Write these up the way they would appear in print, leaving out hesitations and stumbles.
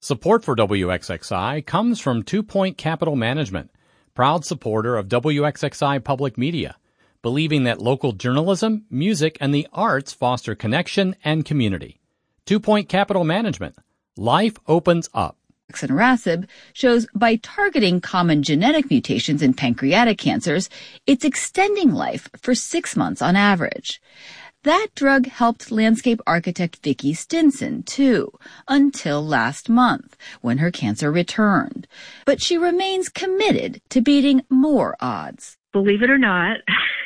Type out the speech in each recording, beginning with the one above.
Support for WXXI comes from 2 Point Capital Management, proud supporter of WXXI Public Media, believing that local journalism, music, and the arts foster connection and community. 2 Point Capital Management. Life opens up. Daraxonrasib shows by targeting common genetic mutations in pancreatic cancers, it's extending life for 6 months on average. That drug helped landscape architect Vicki Stinson, too, until last month, when her cancer returned. But she remains committed to beating more odds. Believe it or not,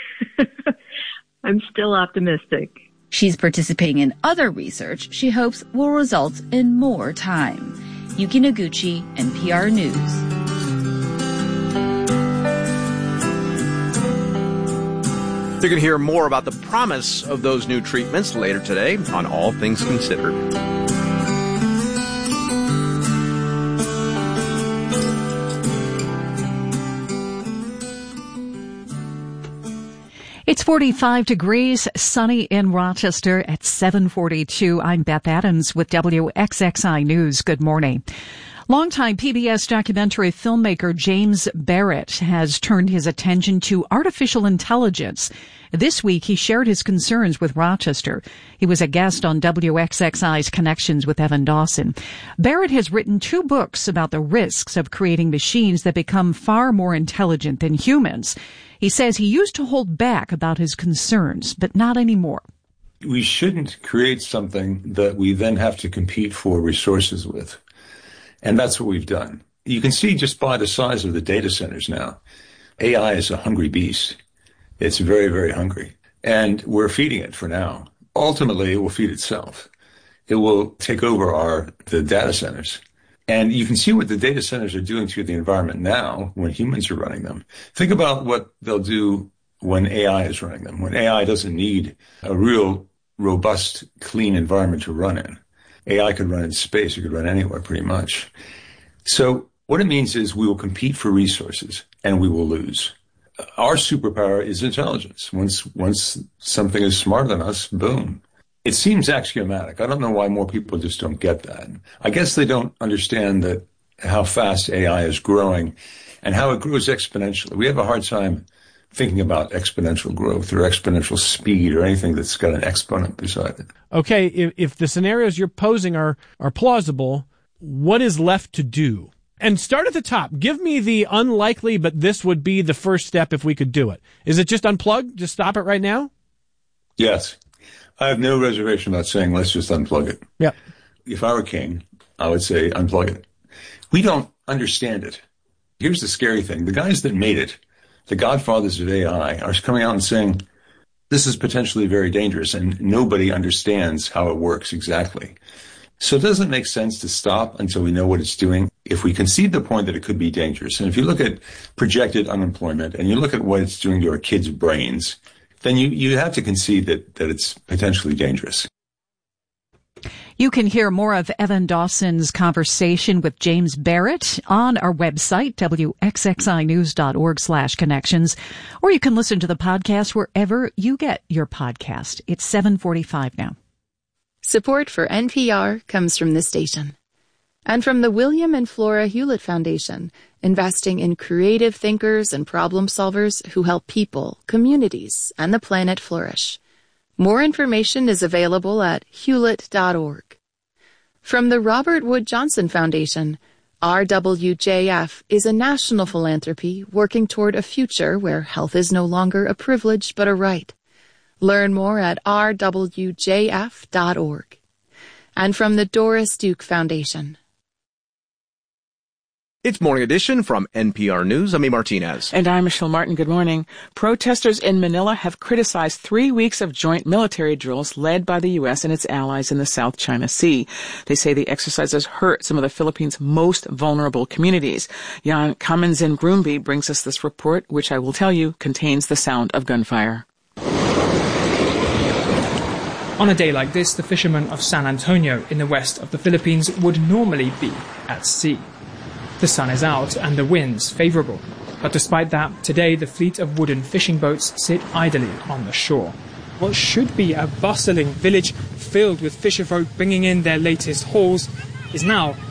I'm still optimistic. She's participating in other research she hopes will result in more time. Yuki Noguchi, NPR News. You're going to hear more about the promise of those new treatments later today on All Things Considered. It's 45 degrees, sunny in Rochester at 7:42. I'm Beth Adams with WXXI News. Good morning. Longtime PBS documentary filmmaker James Barrett has turned his attention to artificial intelligence. This week, he shared his concerns with Rochester. He was a guest on WXXI's Connections with Evan Dawson. Barrett has written 2 books about the risks of creating machines that become far more intelligent than humans. He says he used to hold back about his concerns, but not anymore. We shouldn't create something that we then have to compete for resources with. And that's what we've done. You can see just by the size of the data centers now, AI is a hungry beast. It's very, very hungry. And we're feeding it for now. Ultimately, it will feed itself. It will take over the data centers. And you can see what the data centers are doing to the environment now when humans are running them. Think about what they'll do when AI is running them, when AI doesn't need a real robust, clean environment to run in. AI could run in space. It could run anywhere pretty much. So what it means is we will compete for resources and we will lose. Our superpower is intelligence. Once something is smarter than us, boom. It seems axiomatic. I don't know why more people just don't get that. I guess they don't understand that how fast AI is growing and how it grows exponentially. We have a hard time thinking about exponential growth or exponential speed or anything that's got an exponent beside it. Okay, if the scenarios you're posing are plausible, what is left to do? And start at the top. Give me the unlikely, but this would be the first step if we could do it. Is it just unplug? Just stop it right now? Yes. I have no reservation about saying let's just unplug it. Yep. If I were king, I would say unplug it. We don't understand it. Here's the scary thing. The guys that made it, the godfathers of AI, are coming out and saying, this is potentially very dangerous, and nobody understands how it works exactly. So it doesn't make sense to stop until we know what it's doing. If we concede the point that it could be dangerous, and if you look at projected unemployment, and you look at what it's doing to our kids' brains, then you have to concede that it's potentially dangerous. You can hear more of Evan Dawson's conversation with James Barrett on our website, wxinews.org/connections, or you can listen to the podcast wherever you get your podcast. It's 7:45 now. Support for NPR comes from this station and from the William and Flora Hewlett Foundation, investing in creative thinkers and problem solvers who help people, communities, and the planet flourish. More information is available at hewlett.org. From the Robert Wood Johnson Foundation, RWJF is a national philanthropy working toward a future where health is no longer a privilege but a right. Learn more at rwjf.org. And from the Doris Duke Foundation. It's Morning Edition from NPR News. I'm A. Martinez. And I'm Michelle Martin. Good morning. Protesters in Manila have criticized 3 weeks of joint military drills led by the U.S. and its allies in the South China Sea. They say the exercises hurt some of the Philippines' most vulnerable communities. Jan Kamenzen Brumby brings us this report, which I will tell you contains the sound of gunfire. On a day like this, the fishermen of San Antonio in the west of the Philippines would normally be at sea. The sun is out and the wind's favourable. But despite that, today the fleet of wooden fishing boats sit idly on the shore. What should be a bustling village filled with fisherfolk bringing in their latest hauls is now